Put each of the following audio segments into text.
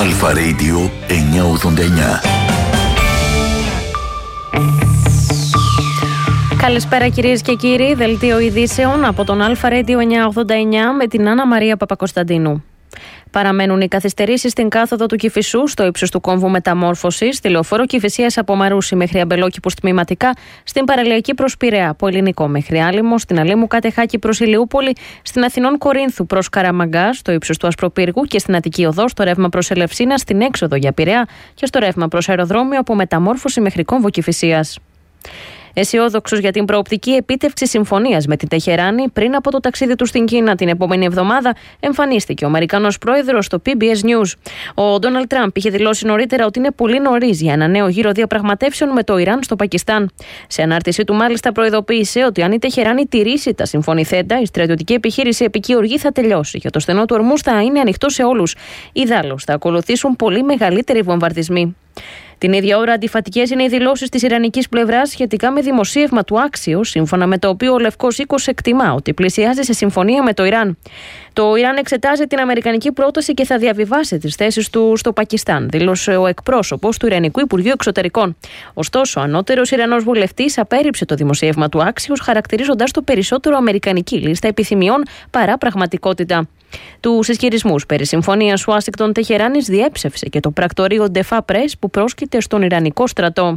Αλφα Radio 989. Καλησπέρα κυρίες και κύριοι, δελτίο ειδήσεων από τον Αλφα Radio 989 με την Άννα Μαρία Παπακοσταντίνου. Παραμένουν οι καθυστερήσεις στην κάθοδο του Κηφισού στο ύψος του κόμβου μεταμόρφωσης, στη λεωφόρο Κηφισίας από Μαρούσι μέχρι Αμπελόκηπους τμηματικά, στην παραλιακή προς Πειραιά από Ελληνικό μέχρι Άλυμο, στην Αλήμου Κατεχάκη προς Ηλιούπολη, στην Αθηνών Κορίνθου προς Καραμαγκά, στο ύψος του Ασπροπύργου και στην Αττική Οδό, στο ρεύμα προς Ελευσίνα, στην έξοδο για Πειραιά και στο ρεύμα προς αεροδρόμιο από μεταμόρφωση μέχρι κόμβο Κηφισίας. Αισιόδοξος για την προοπτική επίτευξη συμφωνίας με την Τεχεράνη πριν από το ταξίδι του στην Κίνα την επόμενη εβδομάδα, εμφανίστηκε ο Αμερικανός πρόεδρος στο PBS News. Ο Ντόναλντ Τραμπ είχε δηλώσει νωρίτερα ότι είναι πολύ νωρίς για ένα νέο γύρο διαπραγματεύσεων με το Ιράν στο Πακιστάν. Σε ανάρτησή του, μάλιστα, προειδοποίησε ότι αν η Τεχεράνη τηρήσει τα συμφωνηθέντα, η στρατιωτική επιχείρηση επική οργή θα τελειώσει και το στενό του Ορμούζ θα είναι ανοιχτό σε όλους. Ιδάλλως, θα ακολουθήσουν πολύ μεγαλύτεροι βομβαρδισμοί. Την ίδια ώρα, αντιφατικές είναι οι δηλώσεις της ιρανικής πλευράς σχετικά με δημοσίευμα του Axios, σύμφωνα με το οποίο ο Λευκός Οίκος εκτιμά ότι πλησιάζει σε συμφωνία με το Ιράν. Το Ιράν εξετάζει την αμερικανική πρόταση και θα διαβιβάσει τις θέσεις του στο Πακιστάν, δήλωσε ο εκπρόσωπος του Ιρανικού Υπουργείου Εξωτερικών. Ωστόσο, ο ανώτερος Ιρανός βουλευτής απέρριψε το δημοσίευμα του Axios, χαρακτηρίζοντας το περισσότερο αμερικανική λίστα επιθυμιών παρά πραγματικότητα. Τους ισχυρισμούς περί συμφωνίας Ουάσιγκτον-Τεχεράνης διέψευσε και το πρακτορείο Ντεφά Press που πρόσκειται στον Ιρανικό στρατό.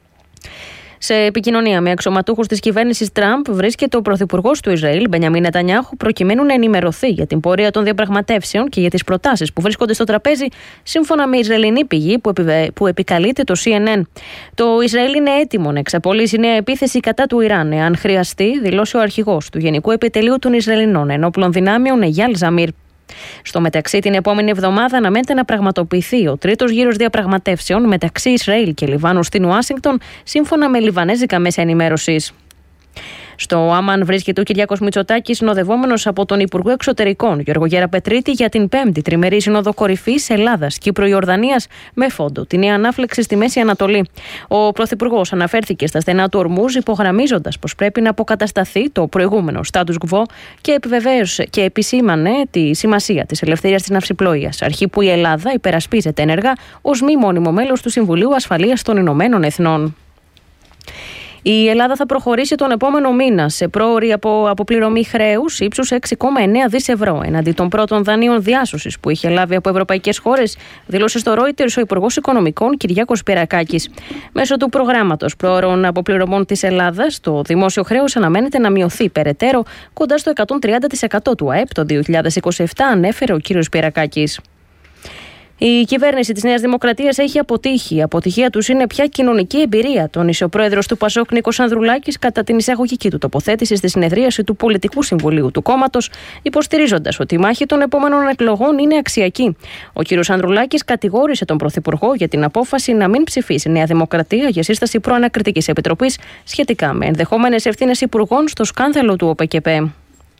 Σε επικοινωνία με αξιωματούχους της κυβέρνησης Τραμπ βρίσκεται ο πρωθυπουργός του Ισραήλ, Μπενιαμίν Νετανιάχου, προκειμένου να ενημερωθεί για την πορεία των διαπραγματεύσεων και για τις προτάσεις που βρίσκονται στο τραπέζι, σύμφωνα με Ισραηλινή πηγή που επικαλείται το CNN. Το Ισραήλ είναι έτοιμο να εξαπολύσει νέα επίθεση κατά του Ιράν, εάν χρειαστεί, δηλώσει ο αρχηγός του Γενικού Επιτελείου των Ισραηλινών Ενόπλων Δυνάμεων, Εγιάλ Ζαμίρ. Στο μεταξύ, την επόμενη εβδομάδα αναμένεται να πραγματοποιηθεί ο τρίτος γύρος διαπραγματεύσεων μεταξύ Ισραήλ και Λιβάνου στην Ουάσιγκτον, σύμφωνα με λιβανέζικα μέσα ενημέρωσης. Στο Άμαν βρίσκεται ο Κυριάκος Μητσοτάκης, συνοδευόμενος από τον Υπουργό Εξωτερικών Γιώργο Γεραπετρίτη για την 5η τριμερή Σύνοδο Κορυφής Ελλάδας, Κύπρου, Ιορδανίας με φόντο τη νέα ανάφλεξη στη Μέση Ανατολή. Ο Πρωθυπουργός αναφέρθηκε στα στενά του Ορμούζ, υπογραμμίζοντας πως πρέπει να αποκατασταθεί το προηγούμενο status quo και επιβεβαίωσε και επισήμανε τη σημασία της ελευθερίας της ναυσιπλοείας, αρχή που η Ελλάδα υπερασπίζεται ενεργά ως μη μόνιμο μέλος του Συμβουλίου Ασφαλείας των Ηνωμένων Εθνών. Η Ελλάδα θα προχωρήσει τον επόμενο μήνα σε πρόωρη αποπληρωμή χρέους ύψους 6,9 δις ευρώ εναντί των πρώτων δανείων διάσωσης που είχε λάβει από ευρωπαϊκές χώρες, δήλωσε στο Reuters ο Υπουργός Οικονομικών Κυριάκος Πυρακάκης. Μέσω του προγράμματος πρόωρων αποπληρωμών της Ελλάδας, το δημόσιο χρέος αναμένεται να μειωθεί περαιτέρω κοντά στο 130% του ΑΕΠ το 2027, ανέφερε ο κ. Πυρακάκης. Η κυβέρνηση της Νέας Δημοκρατίας έχει αποτύχει. Η αποτυχία τους είναι πια κοινωνική εμπειρία, τόνισε ο πρόεδρος του ΠΑΣΟΚ Νίκος Ανδρουλάκης κατά την εισαγωγική του τοποθέτηση στη συνεδρίαση του Πολιτικού Συμβουλίου του κόμματος, υποστηρίζοντας ότι η μάχη των επόμενων εκλογών είναι αξιακή. Ο κ. Ανδρουλάκης κατηγόρησε τον Πρωθυπουργό για την απόφαση να μην ψηφίσει Νέα Δημοκρατία για σύσταση προανακριτικής επιτροπής σχετικά με ενδεχόμενες ευθύνες υπουργών στο σκάνδαλο του ΟΠΕΚΕΠΕ.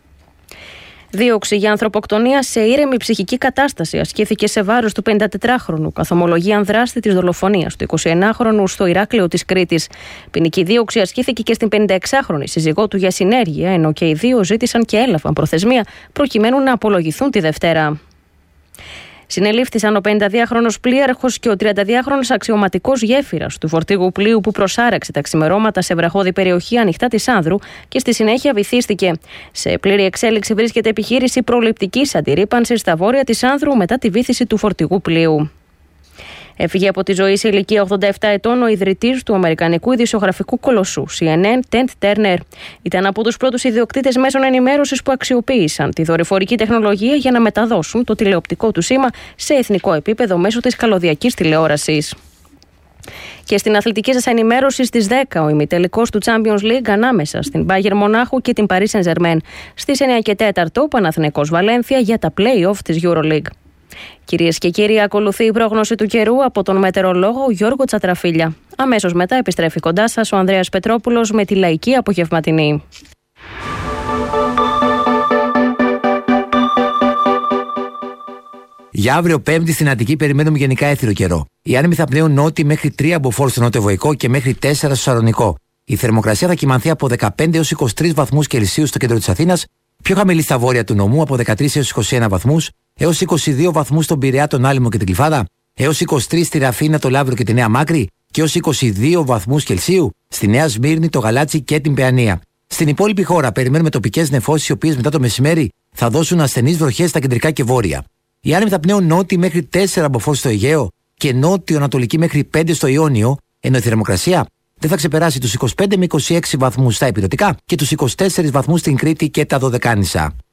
Δίωξη για ανθρωποκτονία σε ήρεμη ψυχική κατάσταση ασκήθηκε σε βάρος του 54χρονου, καθομολογίαν δράστη της δολοφονίας του 29χρονου στο Ηράκλειο της Κρήτης. Ποινική δίωξη ασκήθηκε και στην 56χρονη σύζυγό του για συνέργεια, ενώ και οι δύο ζήτησαν και έλαβαν προθεσμία προκειμένου να απολογηθούν τη Δευτέρα. Συνελήφθησαν ο 52χρονος πλοίαρχος και ο 32χρονος αξιωματικός γέφυρας του φορτίγου πλοίου που προσάραξε τα ξημερώματα σε βραχώδη περιοχή ανοιχτά της Άνδρου και στη συνέχεια βυθίστηκε. Σε πλήρη εξέλιξη βρίσκεται επιχείρηση προληπτικής αντιρρύπανσης στα βόρεια της Άνδρου μετά τη βύθιση του φορτηγού πλοίου. Έφυγε από τη ζωή σε ηλικία 87 ετών ο ιδρυτής του αμερικανικού ειδησιογραφικού κολοσσού CNN, Τεντ Τέρνερ. Ήταν από τους πρώτους ιδιοκτήτες μέσων ενημέρωσης που αξιοποίησαν τη δορυφορική τεχνολογία για να μεταδώσουν το τηλεοπτικό του σήμα σε εθνικό επίπεδο μέσω της καλωδιακής τηλεόρασης. Και στην αθλητική σας ενημέρωση στις 10 ο ημιτελικός του Champions League ανάμεσα στην Bayern Μονάχου και την Paris Saint-Germain. Στις 9 και 4 ο Παναθηναϊκός Βαλένθια για τα play-off της EuroLeague. Κυρίες και κύριοι, ακολουθεί η πρόγνωση του καιρού από τον μετεωρολόγο Γιώργο Τσατραφίλια. Αμέσως μετά επιστρέφει κοντά σας ο Ανδρέας Πετρόπουλος με τη λαϊκή απογευματινή. Για αύριο Πέμπτη στην Αττική περιμένουμε γενικά έθυρο καιρό. Οι άνεμοι θα πνέουν νότιοι μέχρι 3 μποφόρ στο νότιο-βοϊκό και μέχρι 4 στο Σαλονικό. Η θερμοκρασία θα κυμανθεί από 15 έως 23 βαθμούς Κελσίου στο κέντρο της Αθήνας, πιο χαμηλή στα βόρεια του νομού από 13 έως 21 βαθμούς, έως 22 βαθμούς στον Πειραιά, τον Άλυμο και την Κλιφάδα, έως 23 στη Ραφίνα, το Λαύριο και τη Νέα Μάκρη και έως 22 βαθμούς Κελσίου στη Νέα Σμύρνη, το Γαλάτσι και την Παιανία. Στην υπόλοιπη χώρα περιμένουμε τοπικές νεφώσεις, οι οποίες μετά το μεσημέρι θα δώσουν ασθενείς βροχές στα κεντρικά και βόρεια. Οι άνεμοι θα πνέουν νότιοι μέχρι 4 μποφόρ στο Αιγαίο και νότιο-ανατολική μέχρι 5 στο Ιόνιο, ενώ η θερμοκρασία δεν θα ξεπεράσει τους 25 με 26 βαθμούς στα ηπειρωτικά και τους 24 βαθμούς στην Κρήτη και τα Δωδεκάνησα.